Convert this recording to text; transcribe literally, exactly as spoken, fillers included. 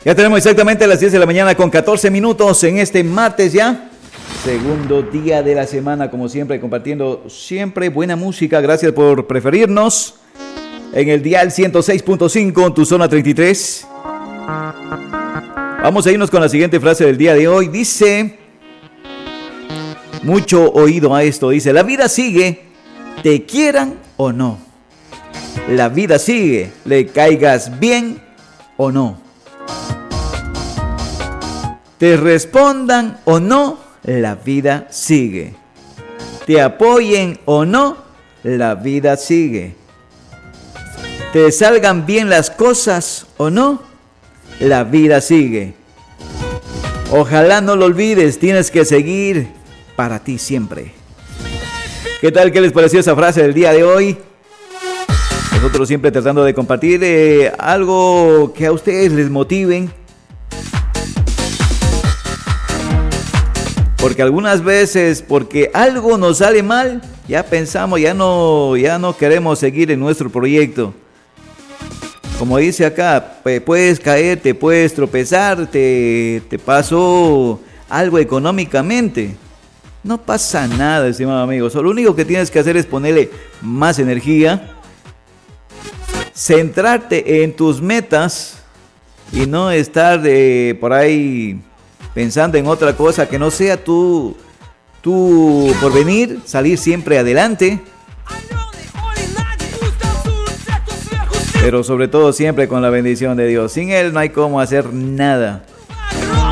Ya tenemos exactamente las diez de la mañana con catorce minutos en este martes ya. Segundo día de la semana, como siempre, compartiendo siempre buena música. Gracias por preferirnos en el dial ciento seis punto cinco en tu zona treinta y tres. Vamos a irnos con la siguiente frase del día de hoy. Dice, mucho oído a esto, dice, la vida sigue, te quieran o no. La vida sigue, le caigas bien o no. Te respondan o no, la vida sigue. Te apoyen o no, la vida sigue. Te salgan bien las cosas o no, la vida sigue. Ojalá no lo olvides, tienes que seguir para ti siempre. ¿Qué tal? ¿Qué les pareció esa frase del día de hoy? Nosotros siempre tratando de compartir eh, algo que a ustedes les motiven. Porque algunas veces, porque algo nos sale mal, ya pensamos, ya no, ya no queremos seguir en nuestro proyecto. Como dice acá, puedes caer, te puedes tropezar, te, te pasó algo económicamente. No pasa nada, estimado amigo. Solo lo único que tienes que hacer es ponerle más energía, centrarte en tus metas y no estar de, por ahí pensando en otra cosa que no sea tu, tu porvenir, salir siempre adelante. Pero sobre todo siempre con la bendición de Dios. Sin Él no hay cómo hacer nada.